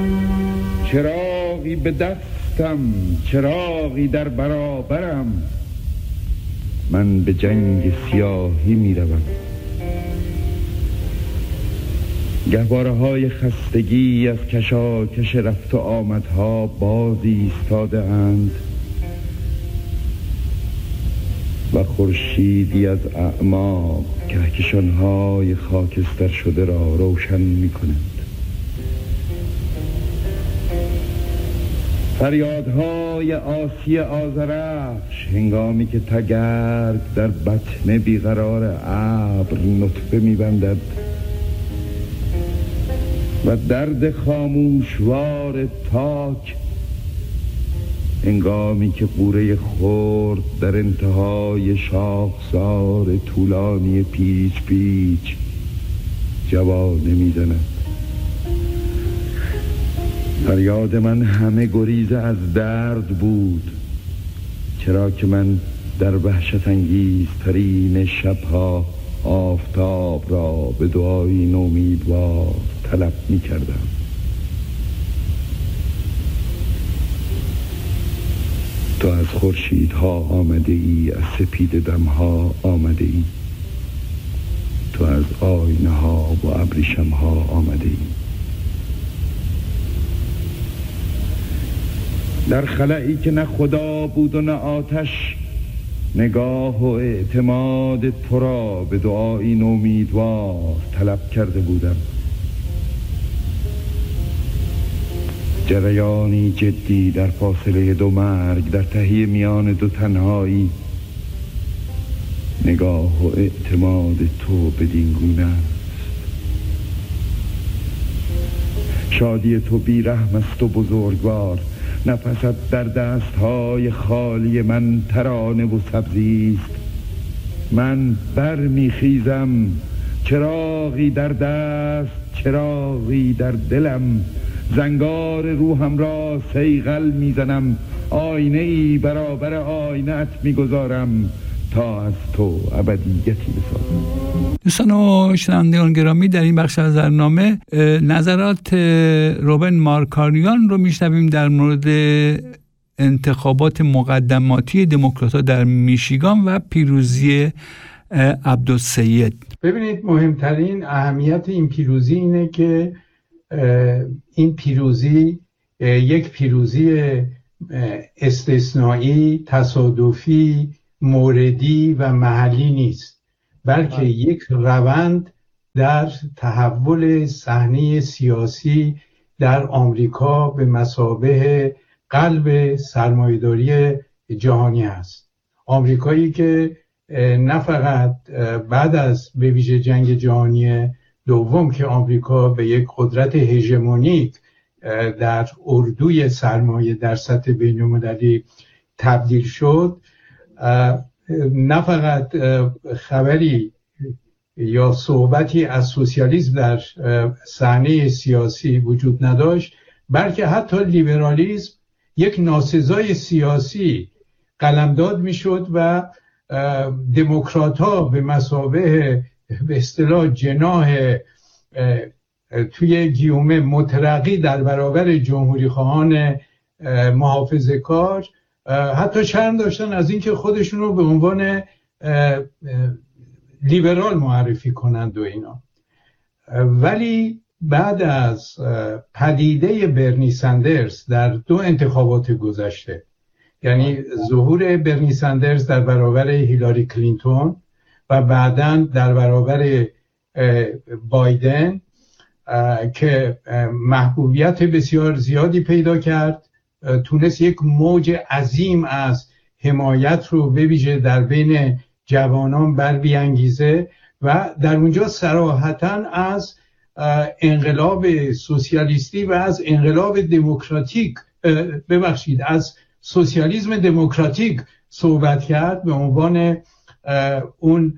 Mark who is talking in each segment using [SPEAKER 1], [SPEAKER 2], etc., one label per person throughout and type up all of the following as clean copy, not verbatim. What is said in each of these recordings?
[SPEAKER 1] چراغی به دستم، چراغی در برابرم، من به جنگ سیاهی می روم. گهواره های خستگی از کشاکش رفت و آمدها باز ایستاده اند و خورشیدی از اعماق کهکشان‌های خاکستر شده را روشن می‌کند. فریادهای آسی آذرخش هنگامی که تگرگ در بطن بیقرار ابر نطفه می‌بندد و درد خاموشوار تاک هنگامی که قوره خرد در انتهای شاخسار طولانی پیچ پیچ جوانه می‌زند. فریاد من همه گریز از درد بود، چرا که من در وحشت انگیزترین شبها آفتاب را به دعایی نومیدوار طلب می کردم. تو از خورشیدها آمده ای، از سپید دمها آمده ای، تو از آینه ها و ابریشم ها آمده ای. در خلایی که نه خدا بود و نه آتش، نگاه و اعتماد تو را به دعایی نومیدوار طلب کرده بودم. جریانی جدی در فاصله دو مرگ، در تهی میان دو تنهایی، نگاه و اعتماد تو بدین گونه است. شادی تو بی رحم است و بزرگوار، نفست در دستهای خالی من ترانه و سبزی است. من برمیخیزم، چراغی در دست، چراغی در دلم، زنگار روحم را صیقل میزنم، آینه ای برابر آینه‌ات میگذارم تا از تو ابدیتی بسازم.
[SPEAKER 2] دوستان و شنوندگان گرامی، در این بخش از برنامه نظرات روبن مارکاریان رو میشنویم در مورد انتخابات مقدماتی دموکرات‌ها در میشیگان و پیروزی عبدالسید.
[SPEAKER 3] ببینید، مهمترین اهمیت این پیروزی اینه که این پیروزی یک پیروزی استثنایی، تصادفی، موردی و محلی نیست، بلکه یک روند در تحول صحنه سیاسی در آمریکا به مثابه قلب سرمایه‌داری جهانی است. آمریکایی که نه فقط بعد از به ویژه جنگ جهانی دوم که آمریکا به یک قدرت هژمونیک در اردوی سرمایه در سطح بین‌المللی تبدیل شد، نه فقط خبری یا صحبتی از سوسیالیسم در صحنه سیاسی وجود نداشت، بلکه حتی لیبرالیسم یک ناسزای سیاسی قلمداد میشد و دموکرات‌ها به مثابه به اصطلاح جناح توی گیومه مترقی در برابر جمهوری خواهان محافظه‌کار حتی شرم داشتن از اینکه خودشون رو به عنوان لیبرال معرفی کنند و اینا. ولی بعد از پدیده برنی سندرز در دو انتخابات گذشته، یعنی ظهور برنی سندرز در برابر هیلاری کلینتون و بعداً در برابر بایدن که محبوبیت بسیار زیادی پیدا کرد، تونست یک موج عظیم از حمایت رو به ویژه در بین جوانان بر بیانگیزه و در اونجا صراحتاً از انقلاب سوسیالیستی و از انقلاب دموکراتیک از سوسیالیسم دموکراتیک صحبت کرد به عنوان اون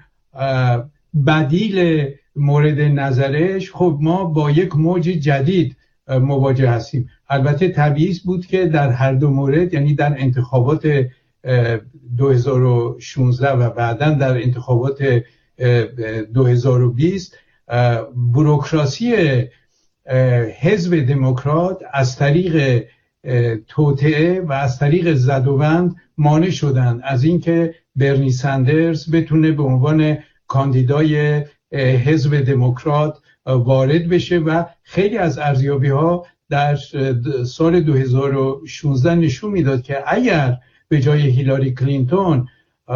[SPEAKER 3] بدیل مورد نظرش. خب ما با یک موج جدید مواجه هستیم. البته طبیعی بود که در هر دو مورد، یعنی در انتخابات 2016 و بعداً در انتخابات 2020، بوروکراسی حزب دموکرات از طریق توطئه و از طریق زدوبند مانع شدند از اینکه برنی سندرز بتونه به عنوان کاندیدای حزب دموکرات وارد بشه و خیلی از ارزیابی‌ها در سال 2016 نشون میداد که اگر به جای هیلاری کلینتون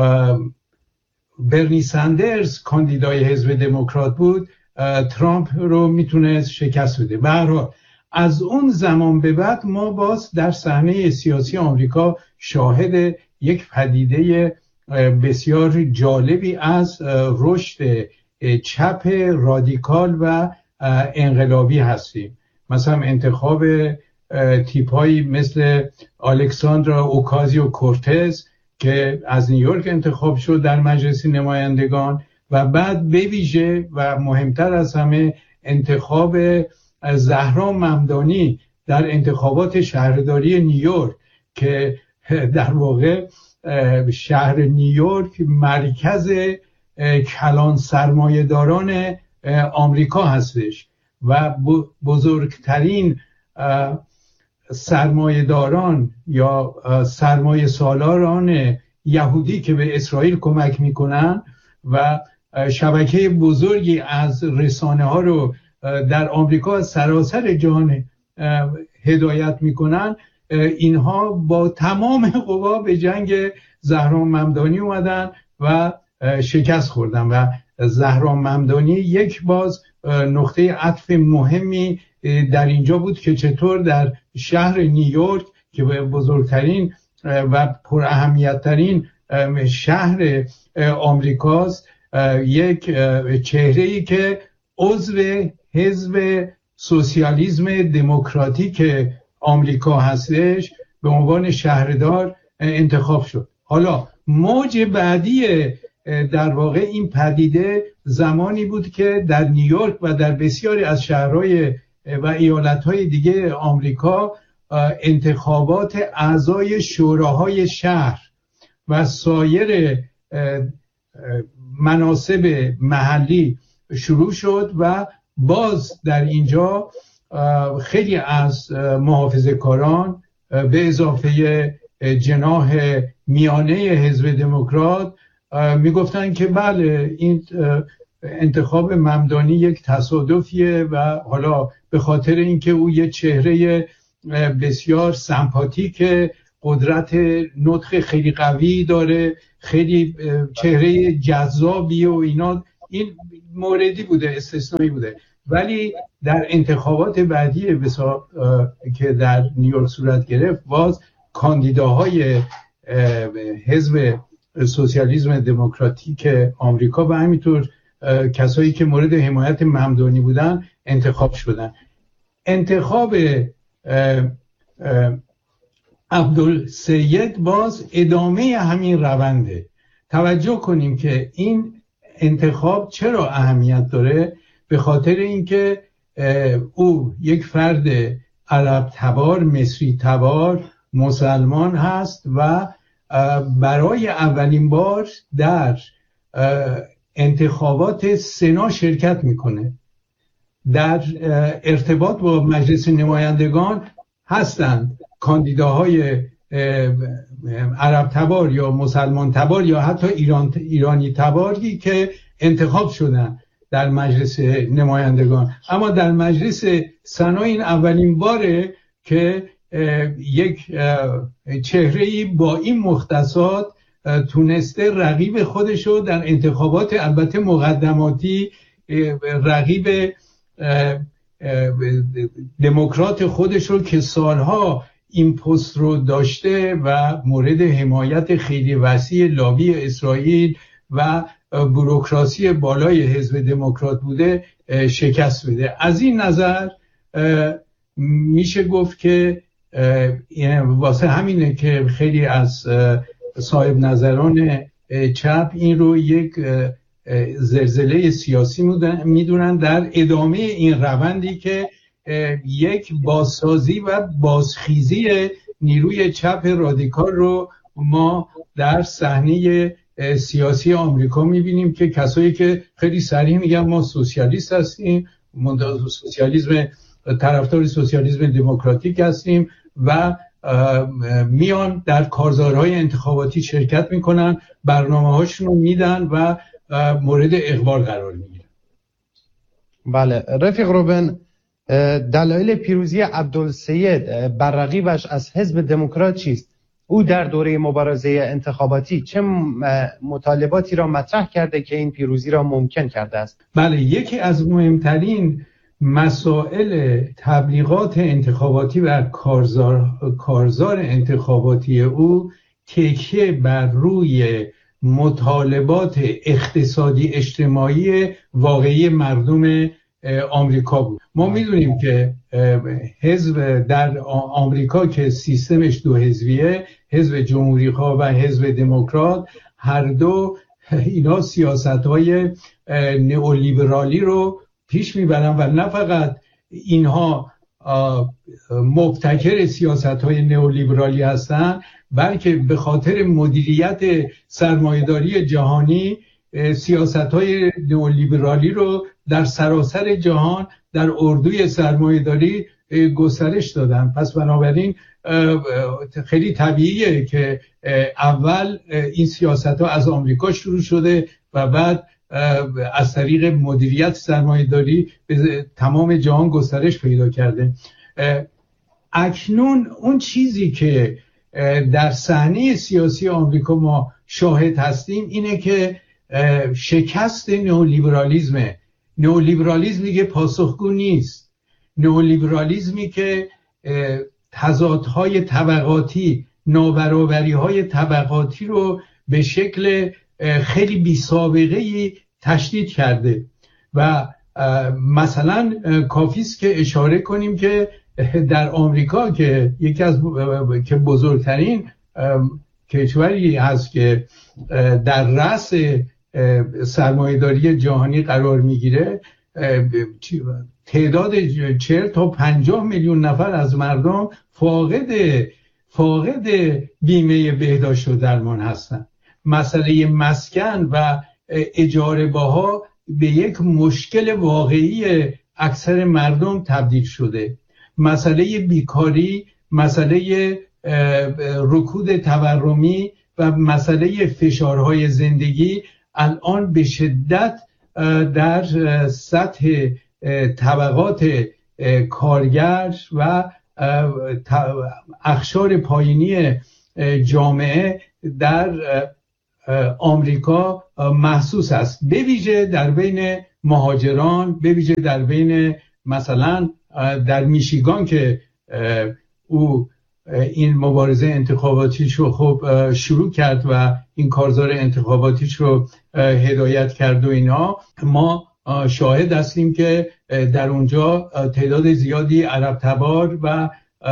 [SPEAKER 3] برنی سندرز کاندیدای حزب دموکرات بود، ترامپ رو میتونست شکست بده. به هر حال از اون زمان به بعد ما باز در صحنه سیاسی آمریکا شاهد یک پدیده بسیار جالبی از رشد چپ رادیکال و انقلابی هستیم. مثلا انتخاب تیپایی مثل الکساندرا اوکازیو کورتز که از نیویورک انتخاب شد در مجلس نمایندگان، و بعد به ویژه و مهمتر از همه انتخاب زهرا ممدانی در انتخابات شهرداری نیویورک که در واقع شهر نیویورک مرکز کلان سرمایه‌داران آمریکا هستش و بزرگترین سرمایه‌داران یا سرمایه سالاران یهودی که به اسرائیل کمک میکنن و شبکه بزرگی از رسانه ها رو در آمریکا سراسر جهان هدایت میکنن، اینها با تمام قوا به جنگ زهرا ممدانی اومدن و شکست خوردن و زهرا ممدانی یک باز نقطه عطف مهمی در اینجا بود که چطور در شهر نیویورک که بزرگترین و پر اهمیت ترین شهر آمریکاست، یک چهره‌ای که عضو حزب سوسیالیسم دموکراتیک آمریکا هستش به عنوان شهردار انتخاب شد. حالا موج بعدی در واقع این پدیده زمانی بود که در نیویورک و در بسیاری از شهرهای و ایالتهای دیگه آمریکا انتخابات اعضای شوراهای شهر و سایر مناصب محلی شروع شد و باز در اینجا خیلی از محافظه‌کاران به اضافه جناح میانه حزب دموکرات میگفتن که بله این انتخاب ممدانی یک تصادفیه و حالا به خاطر اینکه او یه چهره بسیار سمپاتیک، قدرت نطق خیلی قوی داره، خیلی چهره جذابی و اینا، این موردی بوده، استثنایی بوده. ولی در انتخابات بعدی که در نیویورک صورت گرفت باز کاندیداهای حزب سوسیالیسم دموکراتیک آمریکا و همینطور کسایی که مورد حمایت ممدانی بودن انتخاب شدن. انتخاب عبدالسید باز ادامه همین رونده. توجه کنیم که این انتخاب چرا اهمیت داره؟ به خاطر اینکه او یک فرد عرب تبار، مصری تبار، مسلمان هست و برای اولین بار در انتخابات سنا شرکت میکنه. در ارتباط با مجلس نمایندگان هستند کاندیداهای عرب تبار یا مسلمان تبار یا حتی ایرانی تباری که انتخاب شدن در مجلس نمایندگان، اما در مجلس سنا این اولین باره که یک چهره‌ای با این مختصات تونسته رقیب خودشو در انتخابات البته مقدماتی، رقیب دموکرات خودشو که سالها این پست رو داشته و مورد حمایت خیلی وسیع لابی اسرائیل و بوروکراسی بالای حزب دموکرات بوده شکست بده. از این نظر میشه گفت که واسه همینه که خیلی از صاحب نظران چپ این رو یک زلزله سیاسی میدونن در ادامه این روندی که یک بازسازی و بازخیزی نیروی چپ رادیکال رو ما در صحنه سیاسی آمریکا میبینیم که کسایی که خیلی صریح میگن ما سوسیالیست هستیم، سوسیالیسم طرفدار سوسیالیسم دموکراتیک هستیم و میان در کارزارهای انتخاباتی شرکت میکنن، برنامه هاشون رو میدن و مورد اقبال قرار میگیرن.
[SPEAKER 4] بله رفیق روبن، دلایل پیروزی عبدالسید بر رقیبش از حزب دموکرات چیست؟ او در دوره مبارزه انتخاباتی چه مطالباتی را مطرح کرده که این پیروزی را ممکن کرده است؟
[SPEAKER 3] بله، یکی از مهمترین مسائل تبلیغات انتخاباتی و کارزار انتخاباتی او تکیه بر روی مطالبات اقتصادی اجتماعی واقعی مردم آمریکا بود. ما میدونیم که حزب در آمریکا که سیستمش دو حزبیه، حزب جمهوری‌خواه و حزب دموکرات، هر دو اینا سیاست‌های نئولیبرالی رو پیش میبرن و نه فقط اینها مبتکر سیاست‌های نئولیبرالی هستن، بلکه به خاطر مدیریت سرمایه‌داری جهانی سیاست‌های نئولیبرالی رو در سراسر جهان در اردوی سرمایه‌داری گسترش دادن. پس بنابراین خیلی طبیعیه که اول این سیاست‌ها از آمریکا شروع شده و بعد از طریق مدیریت سرمایه‌داری به تمام جهان گسترش پیدا کرده. اکنون اون چیزی که در صحنه سیاسی آمریکا ما شاهد هستیم اینه که شکست نئولیبرالیسمه. نئولیبرالیسمی که پاسخگو نیست، نئولیبرالیسمی که تضادهای طبقاتی، نابرابری‌های طبقاتی رو به شکل خیلی بی‌سابقه‌ای تشدید کرده و مثلا کافیست که اشاره کنیم که در آمریکا که یکی از که بزرگترین کشوری هست که در رأس سرمایه‌داری جهانی قرار میگیره، تعداد 40 تا 50 میلیون نفر از مردم فاقد بیمه بهداشت و درمان هستند. مسئله مسکن و اجاره باها به یک مشکل واقعی اکثر مردم تبدیل شده. مسئله بیکاری، مسئله رکود تورمی و مسئله فشارهای زندگی الان به شدت در سطح طبقات کارگر و اقشار پایینی جامعه در آمریکا محسوس است، به ویژه در بین مهاجران، به ویژه در بین مثلا در میشیگان که او این مبارزه انتخاباتیش رو خب شروع کرد و این کارزار انتخاباتیش رو هدایت کرد و اینا، ما شاهد هستیم که در اونجا تعداد زیادی عرب تبار و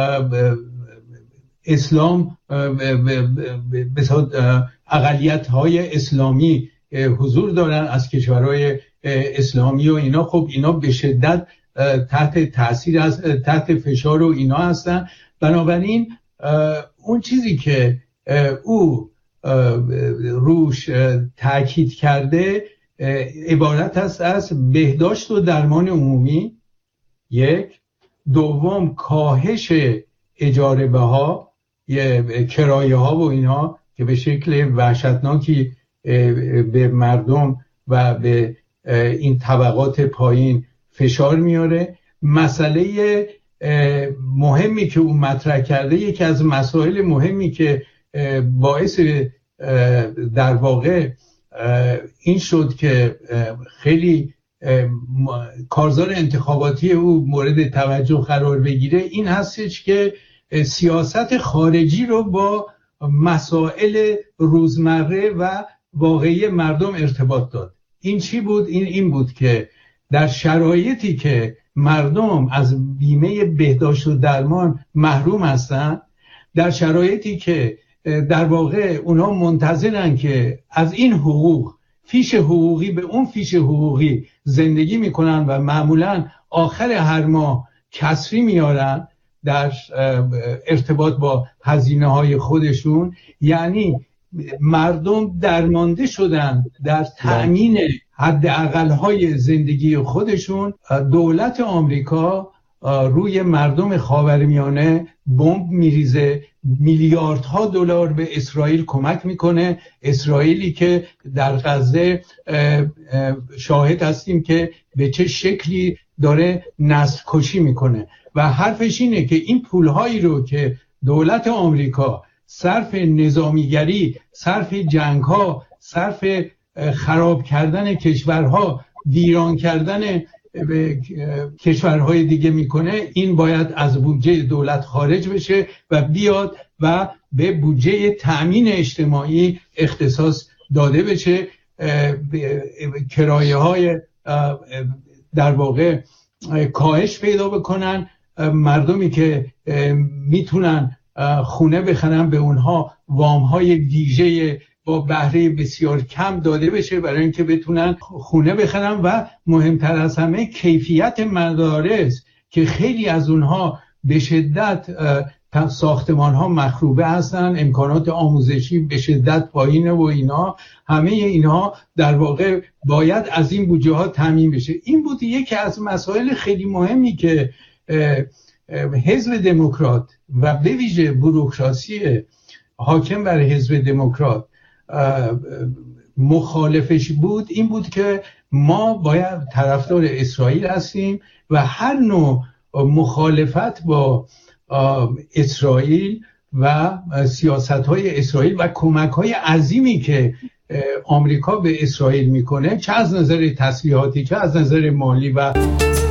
[SPEAKER 3] اسلام اقلیت‌های اسلامی حضور دارن از کشورهای اسلامی و اینا. خب اینا به شدت تحت تاثیر تحت فشار و اینا هستن. بنابراین اون چیزی که او روش تاکید کرده عبارت است از بهداشت و درمان عمومی، یک. دوم کاهش اجاره بها، کرایه ها و اینا که به شکل وحشتناکی به مردم و به این طبقات پایین فشار میاره. مسئله مهمی که او مطرح کرده، یکی از مسائل مهمی که باعث در واقع این شد که خیلی کارزار انتخاباتی او مورد توجه قرار بگیره، این هستش که سیاست خارجی رو با مسائل روزمره و واقعی مردم ارتباط داد. این چی بود؟ این بود که در شرایطی که مردم از بیمه بهداشت و درمان محروم هستن، در شرایطی که در واقع اونا منتظرن که از این حقوق فیش حقوقی به اون فیش حقوقی زندگی میکنن و معمولا آخر هر ماه کسری میارن در ارتباط با هزینه های خودشون، یعنی مردم درمانده شدن در تأمین حداقل های زندگی خودشون. دولت آمریکا روی مردم خاورمیانه بمب میریزه، میلیاردها دلار به اسرائیل کمک میکنه. اسرائیلی که در غزه شاهد هستیم که به چه شکلی داره نسل کشی میکنه و حرفش اینه که این پولهایی رو که دولت آمریکا صرف نظامیگری، صرف جنگ‌ها، صرف خراب کردن کشورها، ویران کردن کشورهای دیگه میکنه، این باید از بودجه دولت خارج بشه و بیاد و به بودجه تأمین اجتماعی اختصاص داده بشه. کرایه های در واقع کاهش پیدا بکنن، مردمی که میتونن خونه بخرن به اونها وام‌های ویژه با بهره بسیار کم داده بشه برای اینکه بتونن خونه بخرن و مهمتر از همه کیفیت مدارس که خیلی از اونها به شدت ساختمان‌ها مخروبه هستن، امکانات آموزشی به شدت پایینه و اینا، همه اینها در واقع باید از این بودجه ها تامین بشه. این بود یکی از مسائل خیلی مهمی که حزب دموکرات و به ویژه بوروکراسی حاکم بر حزب دموکرات مخالفش بود. این بود که ما باید طرفدار اسرائیل هستیم و هر نوع مخالفت با اسرائیل و سیاست‌های اسرائیل و کمک‌های عظیمی که آمریکا به اسرائیل میکنه، چه از نظر تسلیحاتی چه از نظر مالی و